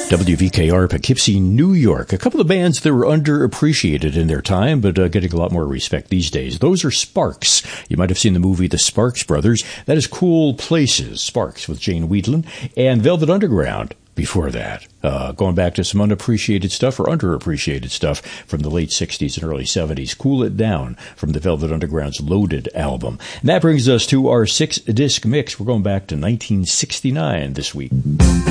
WVKR Poughkeepsie, New York. A couple of bands that were underappreciated in their time, but getting a lot more respect these days. Those are Sparks. You might have seen the movie The Sparks Brothers. That is Cool Places, Sparks with Jane Wiedlin, and Velvet Underground before that. Going back to some unappreciated stuff or underappreciated stuff from the late 60s and early 70s. Cool It Down from the Velvet Underground's Loaded album. And that brings us to our 6-disc mix. We're going back to 1969 this week.